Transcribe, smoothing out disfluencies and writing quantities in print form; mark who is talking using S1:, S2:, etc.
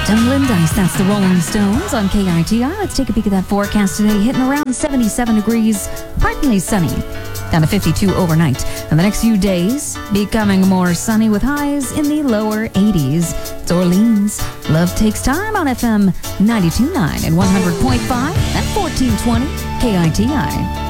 S1: Stumbling Dice, that's the Rolling Stones on KITI. Let's take a peek at that forecast today. Hitting around 77 degrees, partly sunny. Down to 52 overnight. And the next few days, becoming more sunny with highs in the lower 80s. It's Orleans. Love Takes Time on FM 92.9 and 100.5 and 1420 KITI.